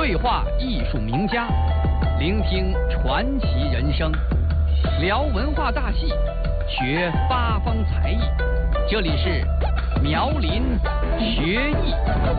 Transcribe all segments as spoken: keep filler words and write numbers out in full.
对话艺术名家，聆听传奇人生，聊文化大戏，学八方才艺。这里是苗林学艺。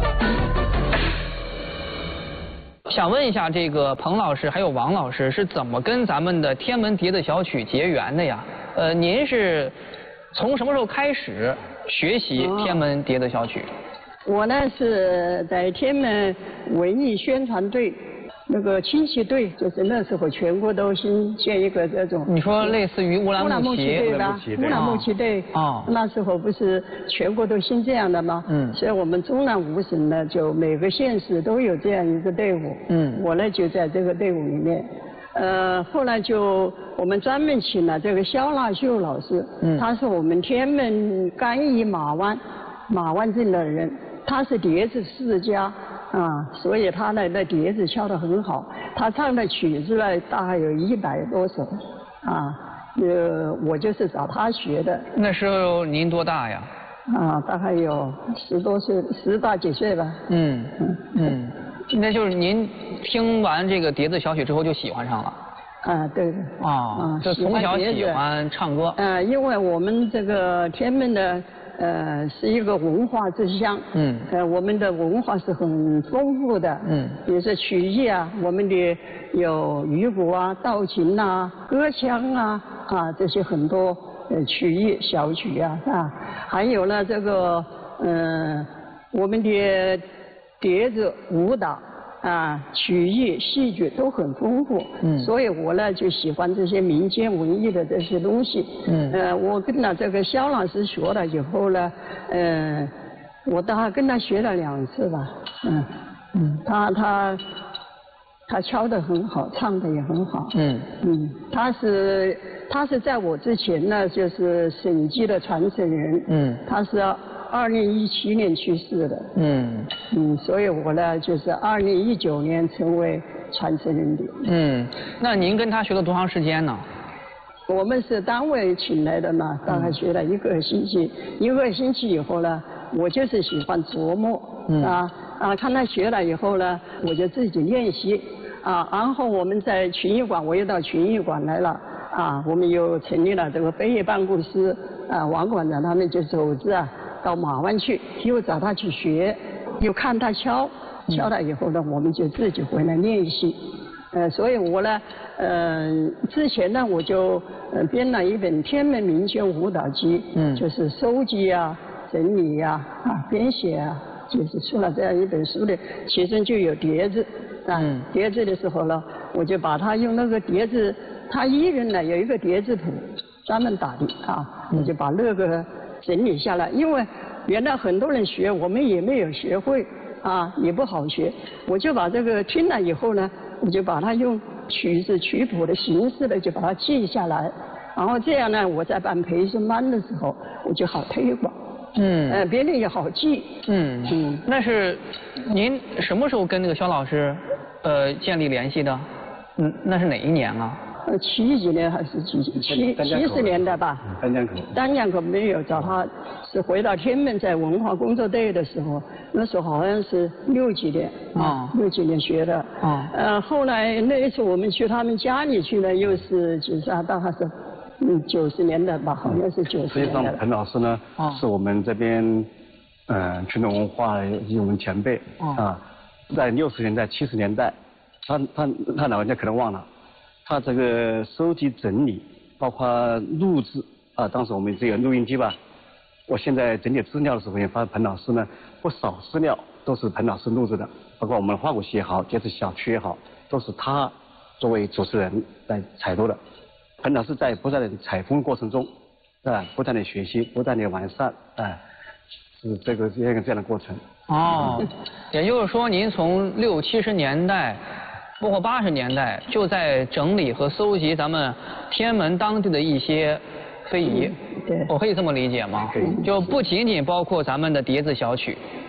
想问一下，这个彭老师还有王老师是怎么跟咱们的天门笛子小曲结缘的呀？呃，您是从什么时候开始学习天门笛子小曲？ 哦、我呢是在天门文艺宣传队。那个轻骑队，就是那时候全国都新建一个这种。 你说类似于乌兰牧骑队吧？乌兰牧骑队。哦。那时候不是全国都兴这样的吗？嗯。所以我们中南五省呢，就每个县市都有这样一个队伍。嗯。我呢就在这个队伍里面，呃，后来就我们专门请了这个肖腊秀老师。嗯。他是我们天门甘邑马湾马湾镇的人，他是笛子世家。啊，所以他呢，那笛子敲得很好，他唱的曲子呢，大概有一百多首，啊，呃，我就是找他学的。 那时候您多大呀？ 啊，大概有十多岁，十大几岁吧。嗯嗯嗯，那就是您听完这个笛子小曲之后就喜欢上了。 啊，对的。 啊，啊就从小喜欢唱歌。 呃，因为我们这个天门的。呃，是一个文化之乡。嗯。呃，我们的文化是很丰富的。嗯。比如说曲艺啊，我们的有渔鼓啊、道琴啊、歌腔啊，啊这些很多呃曲艺小曲啊，啊，还有呢这个嗯、呃、我们的笛子、舞蹈。啊，曲艺、戏剧都很丰富，嗯，所以我呢就喜欢这些民间文艺的这些东西，嗯，呃，我跟了这个肖老师学了以后呢，呃，我大概跟他学了两次吧，嗯，嗯，他他他敲得很好，唱得也很好，嗯嗯，他是他是在我之前呢就是审计的传承人，嗯，他是二零一七年去世的，嗯嗯，所以我呢就是二零一九年成为传承人的。嗯， 那您跟他学了多长时间呢？ 我们是单位请来的嘛，大概学了一个星期，嗯、一个星期以后呢，我就是喜欢琢磨，嗯、啊啊，看他学了以后呢，我就自己练习，啊，然后我们在群艺馆，我又到群艺馆来了，啊，我们又成立了这个非业办公室，啊，王馆长他们就组织啊。到马湾去，又找他去学，又看他敲，敲了以后呢，我们就自己回来练习。呃，所以我呢，呃，之前呢，我就呃编了一本《天门民间舞蹈集》，嗯，就是收集啊、整理呀、啊、啊编写啊，就是出了这样一本书的，其中就有碟子，啊，嗯、碟子的时候呢，我就把它用那个碟子，他一人呢有一个碟子谱，专门打的啊，我就把那个。整理下来，因为原来很多人学，我们也没有学会啊，也不好学。我就把这个听了以后呢，我就把它用曲子曲谱的形式呢，就把它记下来，然后这样呢，我在办培训班的时候，我就好推广。嗯，呃，别人也好记。嗯嗯，那是您什么时候跟那个肖老师呃建立联系的？嗯，那是哪一年啊？ 呃，七几年还是几七七十年代吧？ 丹江口。 丹江口没有找他，是回到天门在文化工作队的时候，那时候好像是六几年啊，六几年学的。啊。呃，后来那一次我们去他们家里去呢，又是几十啊，大概是嗯九十年代吧，好像是九十年代。 实际上，彭老师呢，啊、是我们这边嗯、呃、传统文化以我们前辈啊，啊在六十年代、七十年代，他他他老人家可能忘了。他这个收集整理，包括录制啊，当时我们这个录音机吧，我现在整理资料的时候也发现彭老师呢，不少资料都是彭老师录制的，包括我们花鼓戏也好，这次小曲也好，都是他作为主持人来采录的。彭老师在不断的采风过程中，啊，不断的学习，不断的完善，啊，是这个这样这样的过程。 哦，也就是说，您从六七十年代。包括八十年代就在整理和搜集咱们天门当地的一些非遗， 对， 我可以这么理解吗？ 可以， 就不仅仅包括咱们的笛子小曲，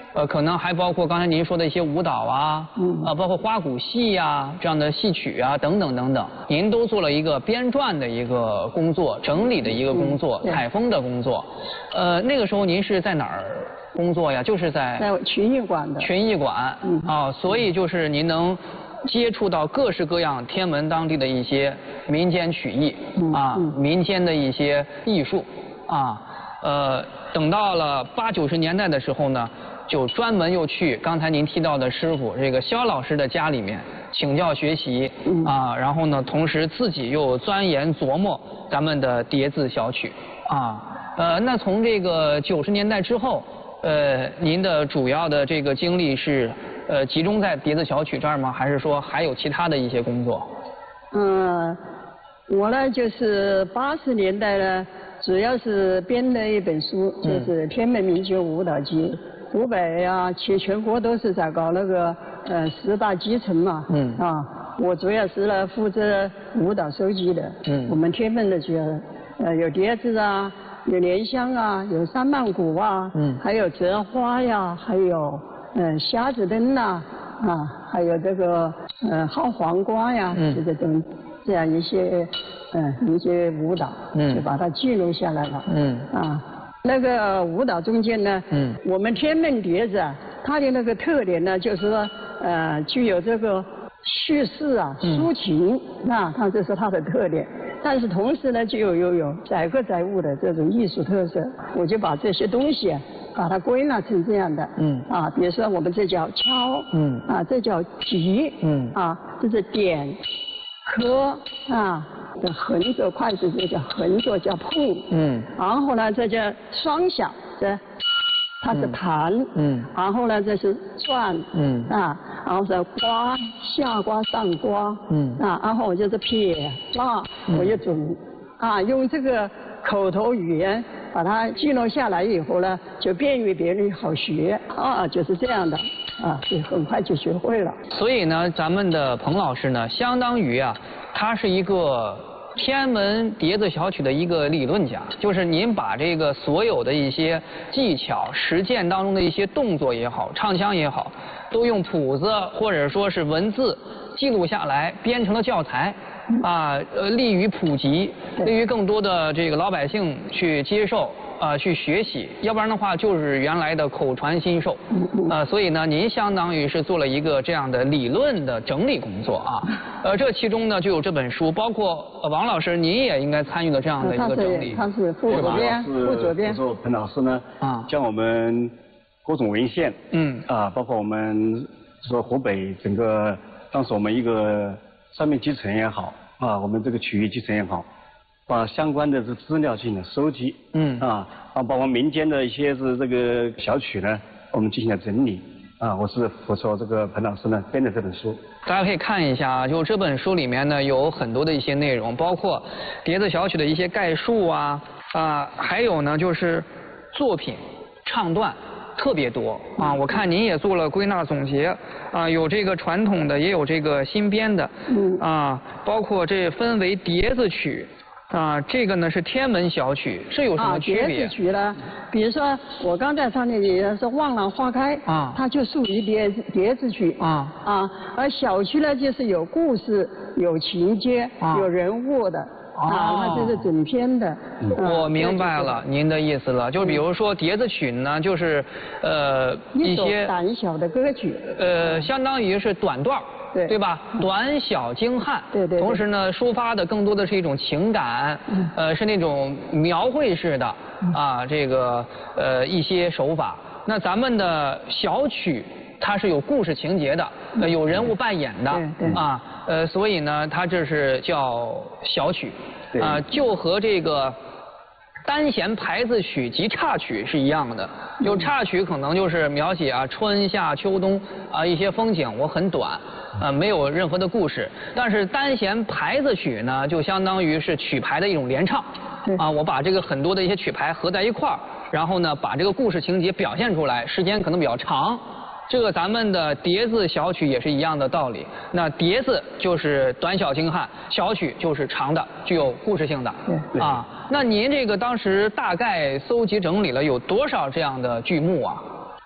呃，可能还包括刚才您说的一些舞蹈啊， 嗯， 啊，包括花鼓戏呀、这样的戏曲啊，等等等等，您都做了一个编撰的一个工作，整理的一个工作， 嗯、 采风的工作。呃，那个时候您是在哪儿工作呀？就是在在群艺馆的。 群艺馆，嗯，啊，所以就是您能接触到各式各样天门当地的一些民间曲艺，嗯、啊，嗯、民间的一些艺术，啊，呃，等到了八九十年代的时候呢。就专门又去刚才您提到的师傅这个肖老师的家里面请教学习，嗯、啊，然后呢，同时自己又钻研琢磨咱们的叠字小曲，啊，呃，那从这个九十年代之后，呃，您的主要的这个精力是呃集中在叠字小曲这儿吗？还是说还有其他的一些工作？ 嗯，我呢就是八十年代呢，主要是编了一本书，就是《天门民间舞蹈集》。湖北啊，全全国都是在搞那个呃十大基层嘛，嗯啊，我主要是来负责舞蹈收集的，嗯，我们天门的就呃有叠字啊，有莲香啊，有三曼鼓啊，嗯，还有折花呀，还有嗯瞎子灯呐，啊，还有这个呃薅黄瓜呀，嗯，这种这样一些嗯一些舞蹈，嗯，就把它记录下来了，嗯啊。那个舞蹈中间呢，嗯，我们天门叠子啊，它的那个特点呢，就是说，呃，具有这个叙事啊、抒情，那它这是它的特点。但是同时呢，就有有有载歌载舞的这种艺术特色。我就把这些东西啊，把它归纳成这样的，嗯，啊，比如说我们这叫敲，嗯，啊，这叫提，嗯，啊，这是点。磕啊，这横着筷子这叫横着叫碰，嗯，然后呢这叫双响，这它是弹，嗯，然后呢这是转，嗯，啊，然后是刮下刮上刮，嗯，啊，然后我就是撇捺，我就准啊用这个口头语言把它记录下来以后呢，就便于别人好学啊，就是这样的。啊，就很快就学会了。 所以呢，咱们的彭老师呢，相当于啊，他是一个天门叠字小曲的一个理论家，就是您把这个所有的一些技巧、实践当中的一些动作也好、唱腔也好，都用谱子或者说是文字记录下来，编成了教材。啊，呃，利于普及，利于更多的这个老百姓去接受。啊、呃，去学习，要不然的话就是原来的口传心授，啊、呃，所以呢，您相当于是做了一个这样的理论的整理工作啊，呃，这其中呢就有这本书，包括王老师您也应该参与了这样的一个整理， 他是他是副主编，副主编， 说彭老师呢，啊，将我们各种文献，嗯，啊，包括我们说湖北整个当时我们一个上面基层也好，啊，我们这个曲艺基层也好。把相关的这资料进行了收集，嗯啊，啊，包括民间的一些是这个小曲呢，我们进行了整理，啊，我是辅佐这个彭老师呢编的这本书。 大家可以看一下啊，就这本书里面呢有很多的一些内容，包括叠字小曲的一些概述啊，啊，还有呢就是作品唱段特别多啊，我看您也做了归纳总结啊，有这个传统的，也有这个新编的，嗯啊，包括这分为叠字曲。啊，这个呢是天门小曲，是有什么区别？ 啊，叠字曲呢，比如说我刚才唱的也是望朗花开啊，它就属于叠叠字曲啊啊，而小曲呢就是有故事、有情节、啊、有人物的。啊，它这是整篇的。 我明白了您的意思了，就比如说叠字曲呢，就是呃一些短小的歌曲， 呃，相当于是短段。对对吧？短小精悍，对对。同时呢，抒发的更多的是一种情感，呃，是那种描绘式的啊，这个呃一些手法。那咱们的小曲，它是有故事情节的，呃，有人物扮演的，啊，呃，所以呢，它这是叫小曲，啊，就和这个单弦排字曲及插曲是一样的。就插曲可能就是描写啊春夏秋冬啊一些风景，我很短。呃，没有任何的故事，但是单弦排字曲呢，就相当于是曲牌的一种联唱，啊，我把这个很多的一些曲牌合在一块儿，然后呢，把这个故事情节表现出来，时间可能比较长。这个咱们的叠字小曲也是一样的道理。那叠字就是短小精悍，小曲就是长的，具有故事性的。啊，那您这个当时大概搜集整理了有多少这样的剧目啊？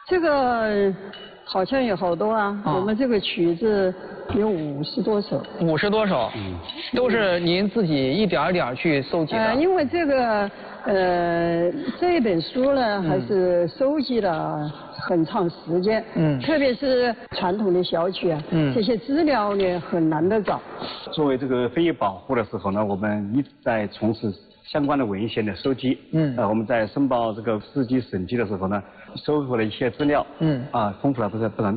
这个好像有好多啊， 啊我们这个曲子有五十多首。 五十多首，嗯，都是您自己一点儿点儿去搜集的。 呃，因为这个呃这本书呢，还是收集了很长时间。嗯。特别是传统的小曲啊，嗯，这些资料呢很难得找。 作为这个非遗保护的时候呢，我们一直在从事相关的文献的收集。嗯。呃，我们在申报这个市级省级的时候呢，收获了一些资料。嗯。啊，丰富了不是不少。